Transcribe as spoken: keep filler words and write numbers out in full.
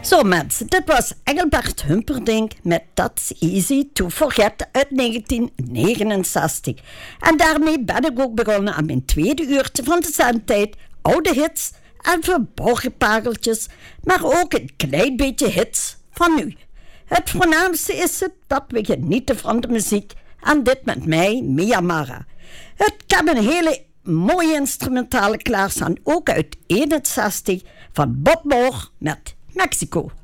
Zo mensen, dit was Engelbert Humperdinck met That's Easy to Forget uit negentien negenenzestig. En daarmee ben ik ook begonnen aan mijn tweede uurtje van de zendtijd. Oude hits en verborgen pareltjes, maar ook een klein beetje hits van nu. Het voornaamste is het dat we genieten van de muziek en dit met mij, Mia Mara. Ik heb een hele mooie instrumentale klaarstaan, ook uit eenenzestig, van Bob Moore met Mexico.